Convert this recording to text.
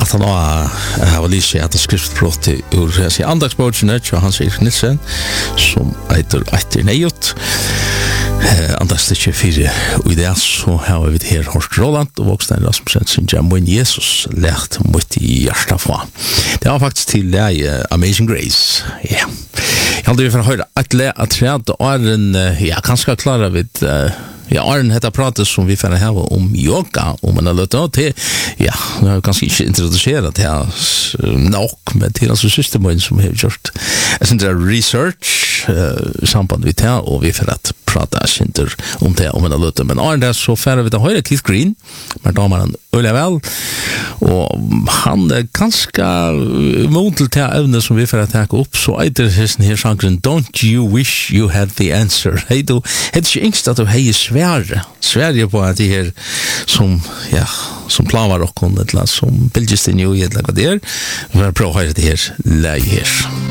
at han har lyst til at skriftbrott ur andagsbordene til Hans-Erik Nilsen som eiter Nejot andagsstikke 4 og i det så har vi her Horst Roland og Vågstein Rasmussen som Min Jesus lært mot i hjertet fra. Det var faktisk til Amazing Grace. Ja. Jeg hadde vi for å høre et le at tredje åren, kanskje klare vidt Arne heter pratet som vi får ha om yoga, om man har løtt av til, jeg har kanskje ikke introduseret det nok, men til altså systemen som har gjort research samband vi til, og vi får prata ikke om det, om man har løtt av. Men Arne så får vi til høyre Keith Green, men da har han øyelig vel, og han ganske mot til evne som vi får ta opp, så eiter hesten her sangren, Don't You Wish You Had The Answer. Hei du, det ikke yngst at du hei Sverige på at det her som plavar og eller som bildes det nye, eller hva det vi får prøve å høre det her leie her.